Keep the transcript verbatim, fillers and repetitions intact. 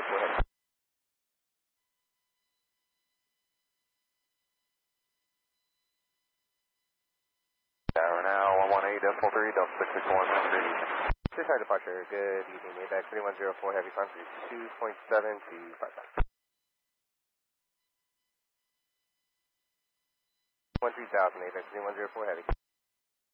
four Heavy. Tower now, one one eight, decimal three, Delta six six one three. Six high departure, good evening, ABAC three one zero four Heavy, climb through two point seven to five five. one three thousand, ABAC three one zero four Heavy.